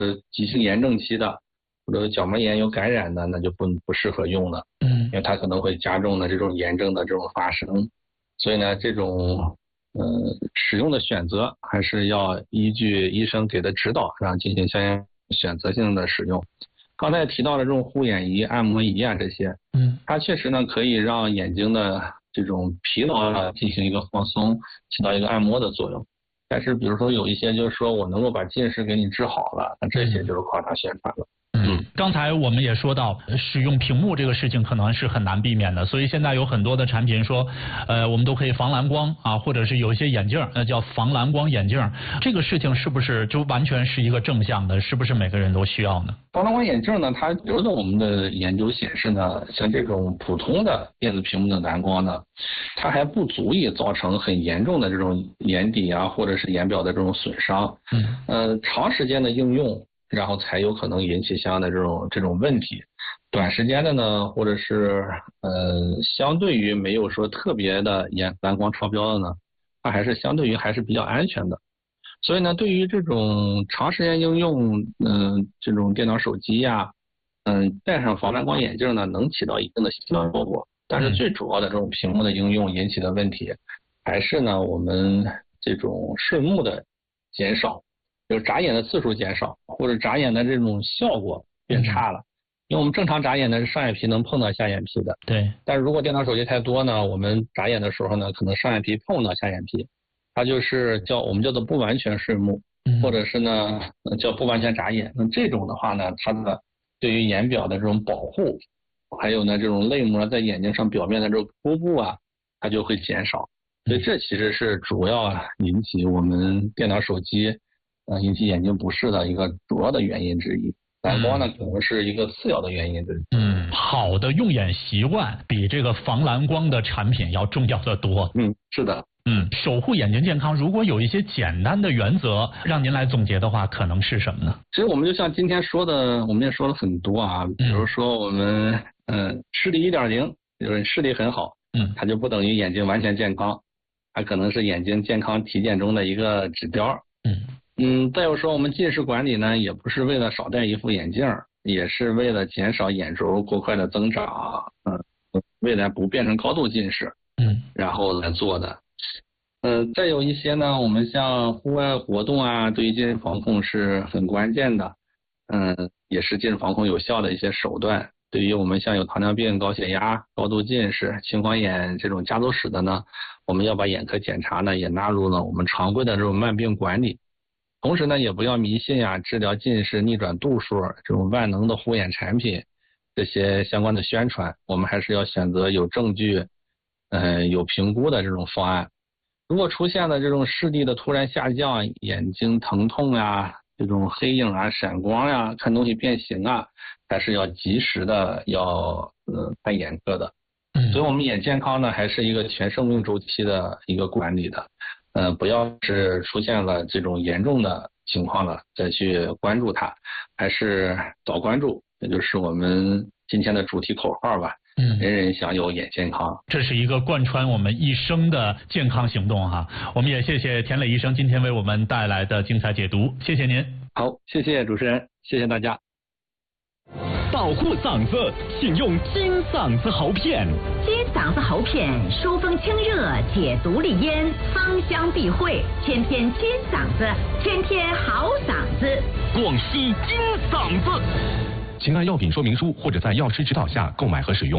急性炎症期的，或者角膜炎有感染的，那就不适合用了。因为它可能会加重的这种炎症的这种发生。所以呢，这种使用的选择还是要依据医生给的指导，然后进行相应选择性的使用。刚才提到的这种护眼仪、按摩仪啊这些，它确实呢可以让眼睛的这种疲劳呢进行一个放松，起到一个按摩的作用。但是比如说有一些就是说我能够把近视给你治好了，那这些就是夸大宣传了。 刚才我们也说到，使用屏幕这个事情可能是很难避免的，所以现在有很多的产品说，我们都可以防蓝光啊，或者是有一些眼镜，那叫防蓝光眼镜，这个事情是不是就完全是一个正向的？是不是每个人都需要呢？ 防蓝光眼镜呢，它有的我们的研究显示呢，像这种普通的电子屏幕的蓝光呢，它还不足以造成很严重的这种眼底啊，或者是眼表的这种损伤。长时间的应用，然后才有可能引起相应的这种问题。短时间的呢，或者是相对于没有说特别的蓝光超标的呢，它还是相对于还是比较安全的。所以呢，对于这种长时间应用，这种电脑、手机呀，戴上防蓝光眼镜呢，能起到一定的洗脑效果。但是最主要的这种屏幕的应用引起的问题，还是呢我们这种视目的减少。就是眨眼的次数减少，或者眨眼的这种效果变差了。因为我们正常眨眼呢是上眼皮能碰到下眼皮的， 对。 但是如果电脑手机太多呢，我们眨眼的时候呢，可能上眼皮碰到下眼皮，它就是我们叫做不完全视目，或者是呢叫不完全眨眼。那这种的话呢，它的对于眼表的这种保护，还有呢这种泪膜在眼睛上表面的这种铺布啊，它就会减少。所以这其实是主要引起我们电脑手机引起眼睛不适的一个主要的原因之一。蓝光呢可能是一个次要的原因之一。 好的用眼习惯比这个防蓝光的产品要重要的多。 是的。 守护眼睛健康，如果有一些简单的原则让您来总结的话，可能是什么呢？ 其实我们就像今天说的，我们也说了很多啊，比如说我们视力 1.0， 就是视力很好，它就不等于眼睛完全健康，它可能是眼睛健康体检中的一个指标。再有说我们近视管理呢，也不是为了少戴一副眼镜，也是为了减少眼轴过快的增长，未来不变成高度近视，然后来做的。再有一些呢，我们像户外活动啊，对于近视防控是很关键的，也是近视防控有效的一些手段。对于我们像有糖尿病、高血压、高度近视、青光眼这种家族史的呢，我们要把眼科检查呢也纳入了我们常规的这种慢病管理。同时呢，也不要迷信治疗近视逆转度数这种万能的护眼产品这些相关的宣传，我们还是要选择有证据有评估的这种方案。如果出现了这种视力的突然下降，眼睛疼痛呀，这种黑影啊、闪光呀，看东西变形啊，还是要及时的要看眼科的。所以我们眼健康呢，还是一个全生命周期的一个管理的。不要是出现了这种严重的情况了再去关注它，还是早关注，也就是我们今天的主题口号吧。人人享有眼健康， 这是一个贯穿我们一生的健康行动哈。我们也谢谢田磊医生今天为我们带来的精彩解读，谢谢您。 好，谢谢主持人，谢谢大家。 保护嗓子，请用金嗓子喉片。 金嗓子喉片疏风清热，解毒利咽，芳香避秽，天天金嗓子，天天好嗓子。 广西金嗓子。请按药品说明书或者在药师指导下购买和使用。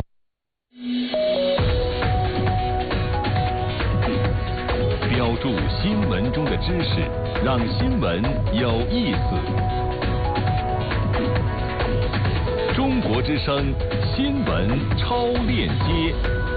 标注新闻中的知识，让新闻有意思。中国之声新闻超链接。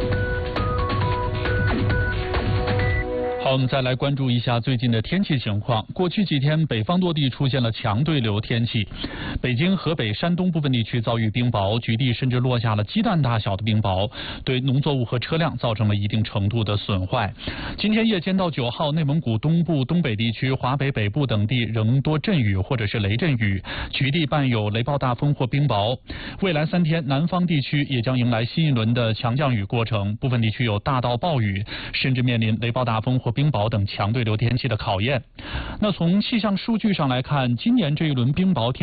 好，我们再来关注一下最近的天气情况。过去几天，北方多地出现了强对流天气，北京、河北、山东部分地区遭遇冰雹，局地甚至落下了鸡蛋大小的冰雹，对农作物和车辆造成了一定程度的损坏。今天夜间到9号，内蒙古东部、东北地区、华北北部等地仍多阵雨或者是雷阵雨，局地伴有雷暴大风或冰雹。未来3天，南方地区也将迎来新一轮的强降雨过程，部分地区有大到暴雨，甚至面临雷暴大风或冰雹等强对流天气的考验。那从气象数据上来看，今年这一轮冰雹天